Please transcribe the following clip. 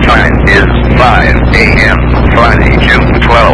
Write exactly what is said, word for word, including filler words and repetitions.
time is five A M Friday, June twelfth.